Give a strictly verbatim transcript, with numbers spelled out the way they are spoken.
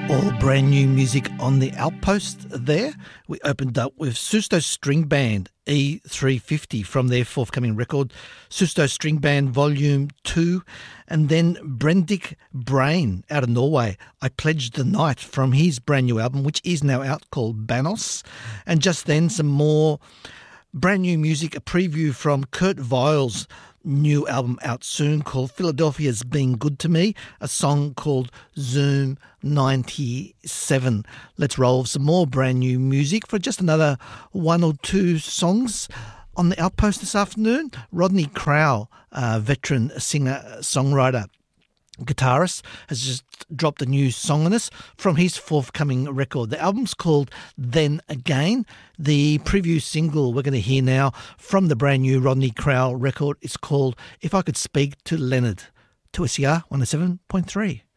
All brand new music on the Outpost there. We opened up with Susto String Band E three fifty from their forthcoming record, Susto String Band Volume two, and then Brendik Brain out of Norway, I Pledged the Night from his brand new album, which is now out, called Banos. And just then some more brand new music, a preview from Kurt Weill's new album out soon called Philadelphia's Been Good to Me, a song called Zoom ninety-seven. Let's roll some more brand new music for just another one or two songs on the Outpost this afternoon. Rodney Crowell, uh, veteran singer-songwriter, guitarist, has just dropped a new song on us from his forthcoming record. The album's called Then Again. The preview single we're going to hear now from the brand new Rodney Crowell record is called If I Could Speak to Leonard. two S E R one oh seven point three.